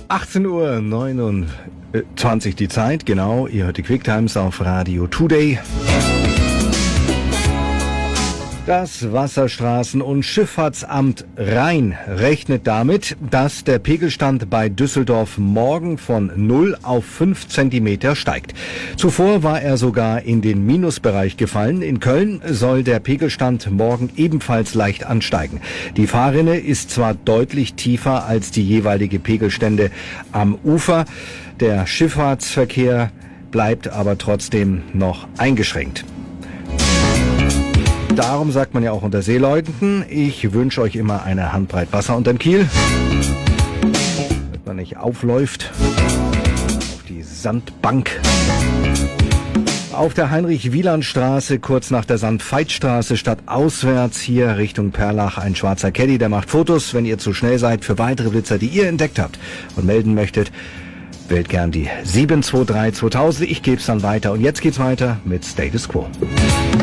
18:29 Uhr die Zeit, genau. Ihr hört die Quicktimes auf Radio Today. Das Wasserstraßen- und Schifffahrtsamt Rhein rechnet damit, dass der Pegelstand bei Düsseldorf morgen von 0 auf 5 Zentimeter steigt. Zuvor war er sogar in den Minusbereich gefallen. In Köln soll der Pegelstand morgen ebenfalls leicht ansteigen. Die Fahrrinne ist zwar deutlich tiefer als die jeweilige Pegelstände am Ufer. Der Schifffahrtsverkehr bleibt aber trotzdem noch eingeschränkt. Darum sagt man ja auch unter Seeleuten, ich wünsche euch immer eine Handbreit Wasser unterm Kiel, damit man nicht aufläuft auf die Sandbank. Auf der Heinrich-Wieland-Straße, kurz nach der Sandveitstraße, statt auswärts hier Richtung Perlach, ein schwarzer Caddy, der macht Fotos. Wenn ihr zu schnell seid für weitere Blitzer, die ihr entdeckt habt und melden möchtet, wählt gern die 723 2000. Ich gebe es dann weiter. Und jetzt geht's weiter mit Status Quo.